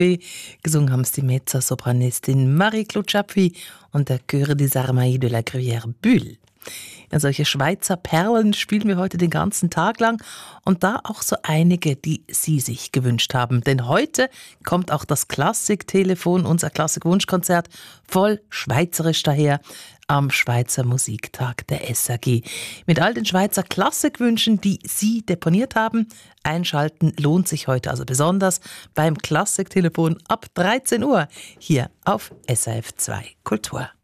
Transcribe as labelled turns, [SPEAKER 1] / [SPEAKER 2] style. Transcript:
[SPEAKER 1] Gesungen haben es die Mezzosopranistin Marie-Claude Chapuis und der Chœur des Armailles de la Gruyère Bulle. Ja, solche Schweizer Perlen spielen wir heute den ganzen Tag lang und da auch so einige, die Sie sich gewünscht haben. Denn heute kommt auch das Klassiktelefon, unser Klassikwunschkonzert, voll schweizerisch daher am Schweizer Musiktag der SRG. Mit all den Schweizer Klassikwünschen, die Sie deponiert haben. Einschalten lohnt sich heute also besonders beim Klassiktelefon ab 13 Uhr hier auf SRF 2 Kultur.